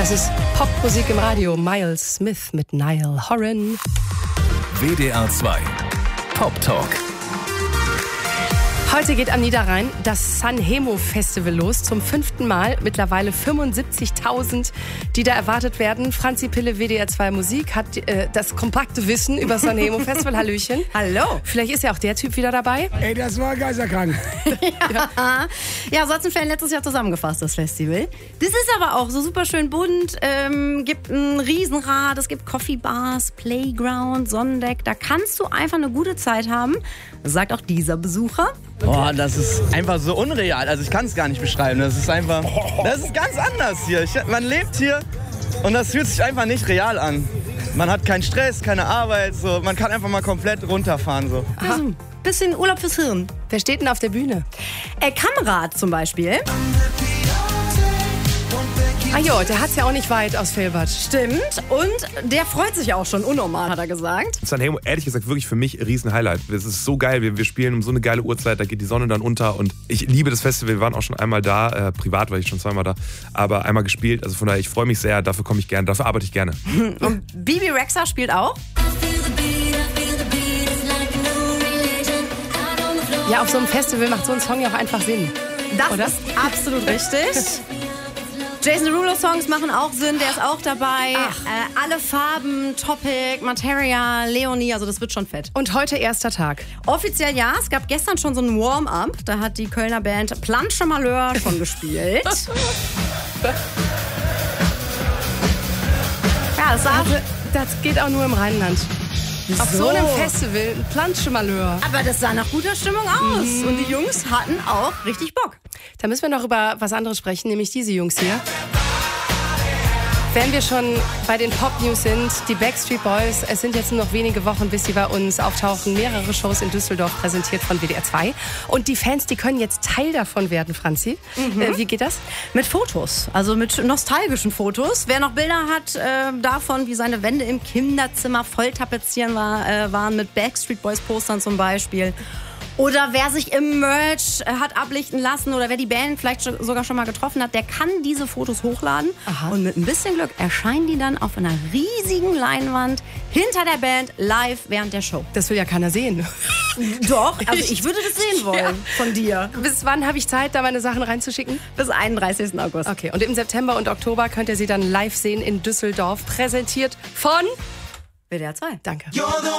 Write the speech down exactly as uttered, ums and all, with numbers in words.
Das ist Popmusik im Radio. Miles Smith mit Niall Horan. W D R zwei Pop Talk. Heute geht am Niederrhein das Sanremo Festival los. Zum fünften Mal. Mittlerweile fünfundsiebzigtausend, die da erwartet werden. Franzi Pille, W D R zwei Musik, hat äh, das kompakte Wissen über das Sanremo Festival. Hallöchen. Hallo. Vielleicht ist ja auch der Typ wieder dabei. Ey, das war geisterkrank. ja, ja Sachsen-Fan letztes Jahr zusammengefasst, das Festival. Das ist aber auch so super schön bunt. Ähm, gibt ein Riesenrad, es gibt Coffee-Bars, Playground, Sonnendeck. Da kannst du einfach eine gute Zeit haben, sagt auch dieser Besucher. Boah, das ist einfach so unreal. Also ich kann es gar nicht beschreiben. Das ist einfach, das ist ganz anders hier. Ich, man lebt hier und das fühlt sich einfach nicht real an. Man hat keinen Stress, keine Arbeit, so. Man kann einfach mal komplett runterfahren. So. Also, bisschen Urlaub fürs Hirn. Wer steht denn auf der Bühne? Äh, Kamerad zum Beispiel. Ah jo, der hat's ja auch nicht weit aus Felbert. Stimmt. Und der freut sich auch schon unnormal, hat er gesagt. Sanremo, ehrlich gesagt, wirklich für mich ein Riesen-Highlight. Es ist so geil, wir, wir spielen um so eine geile Uhrzeit, da geht die Sonne dann unter und ich liebe das Festival, wir waren auch schon einmal da, äh, privat war ich schon zweimal da, aber einmal gespielt, also von daher, ich freue mich sehr, dafür komme ich gerne, dafür arbeite ich gerne. Und Bibi Rexha spielt auch. Ja, auf so einem Festival macht so ein Song ja auch einfach Sinn. Das oder? ist absolut richtig. Jason Derulo-Songs machen auch Sinn, der ist auch dabei. Äh, alle Farben, Topic, Materia, Leonie, also das wird schon fett. Und heute erster Tag. Offiziell ja, es gab gestern schon so ein Warm-up, da hat die Kölner Band Planche Malheur schon gespielt. Ja, das sah... Das geht auch nur im Rheinland. Auf so So. einem Festival, ein Planschemalheur. Aber das sah nach guter Stimmung aus. Mhm. Und die Jungs hatten auch richtig Bock. Da müssen wir noch über was anderes sprechen, nämlich diese Jungs hier. Wenn wir schon bei den Pop-News sind, die Backstreet Boys, es sind jetzt nur noch wenige Wochen, bis sie bei uns auftauchen. Mehrere Shows in Düsseldorf, präsentiert von W D R zwei. Und die Fans, die können jetzt Teil davon werden, Franzi. Mhm. Äh, wie geht das? Mit Fotos, also mit nostalgischen Fotos. Wer noch Bilder hat äh, davon, wie seine Wände im Kinderzimmer voll tapezieren war, äh, waren mit Backstreet Boys Postern zum Beispiel. Oder wer sich im Merch äh, hat ablichten lassen oder wer die Band vielleicht schon, sogar schon mal getroffen hat, der kann diese Fotos hochladen. Aha. Und mit ein bisschen Glück erscheinen die dann auf einer riesigen Leinwand hinter der Band live während der Show. Das will ja keiner sehen. Doch, also ich würde das sehen wollen Ja. von dir. Bis wann habe ich Zeit, da meine Sachen reinzuschicken? Bis einunddreißigsten August. Okay, und im September und Oktober könnt ihr sie dann live sehen in Düsseldorf, präsentiert von W D R zwei. Danke.